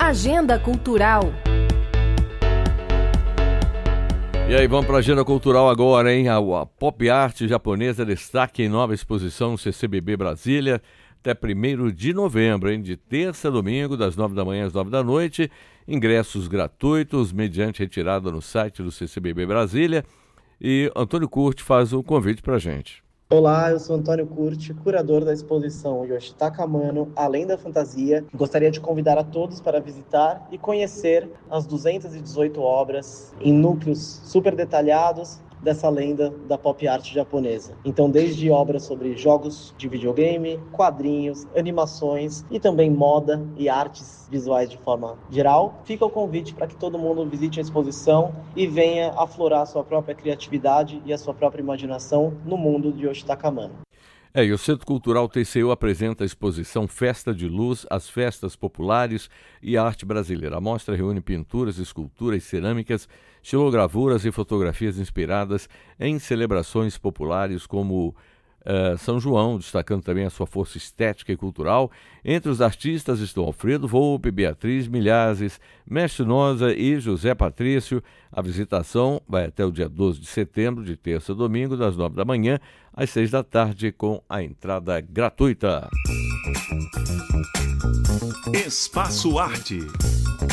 Agenda Cultural. E aí, vamos para a agenda cultural agora, hein? A pop art japonesa destaque em nova exposição no CCBB Brasília até 1º de novembro, hein? De terça a domingo, das 9 da manhã às 9 da noite. Ingressos gratuitos, mediante retirada no site do CCBB Brasília. E Antônio Curti faz o convite para a gente. Olá, eu sou Antônio Curti, curador da exposição Yoshitaka Amano, Além da Fantasia. Gostaria de convidar a todos para visitar e conhecer as 218 obras em núcleos super detalhados dessa lenda da pop art japonesa. Então, desde obras sobre jogos de videogame, quadrinhos, animações e também moda e artes visuais de forma geral, fica o convite para que todo mundo visite a exposição e venha aflorar a sua própria criatividade e a sua própria imaginação no mundo de Yoshitaka Amano. E o Centro Cultural TCU apresenta a exposição Festa de Luz, as Festas Populares e a Arte Brasileira. A mostra reúne pinturas, esculturas, cerâmicas, xilogravuras e fotografias inspiradas em celebrações populares como São João, destacando também a sua força estética e cultural. Entre os artistas estão Alfredo Volpe, Beatriz Milhazes, Mestre Noza e José Patrício. A visitação vai até o dia 12 de setembro, de terça a domingo, das 9 da manhã às 6 da tarde, com a entrada gratuita. Espaço Arte.